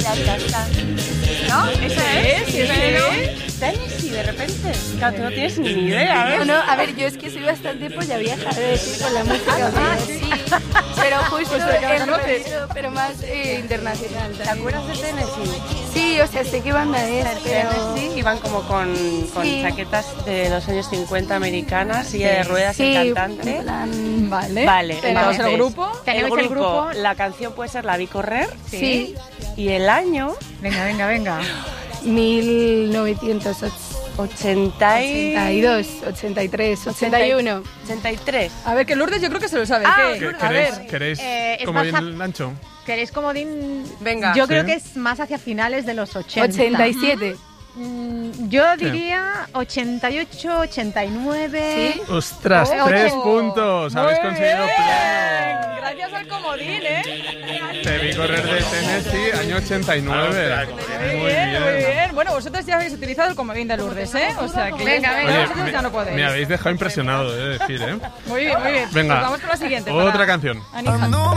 ¿No? ¿Esa es? Sí. Tenis y de repente. Claro, tú no tienes ni idea, ¿eh? No, a ver, yo es que soy bastante polla vieja, de decir, con la música. Sí, pero justo el rollo, pero más internacional. ¿Te acuerdas de Tennessee? Sí, o sea, sé qué banda es, pero... Tennessee iban como con Sí. chaquetas de los años 50 americanas, silla de ruedas Sí, el cantante. en plan... Vale. Tenemos el grupo. Tenemos el grupo. La canción puede ser La vi correr. Sí. Y el año... Venga. 1982, 83, 81. 83. A ver, que Lourdes yo creo que se lo sabe. ¿Qué? A ver. ¿Queréis es como más bien Nacho? ¿Queréis comodín? Venga. Yo Sí. creo que es más hacia finales de los 80. 87. Yo diría 88, 89. ¿Sí? ¡Ostras! Oh, 3 ocho. puntos. Habéis Muy conseguido bien. pleno. Gracias al comodín, ¿eh? Te vi correr de Tennessee, año 89. Muy bien. Bueno, vosotros ya habéis utilizado el comodín de Lourdes, ¿eh? O sea que Venga. vosotros ya no podéis. Me habéis dejado impresionado, de decir, ¿eh? Muy bien. Venga, Pues vamos con la siguiente. otra para canción. Anija.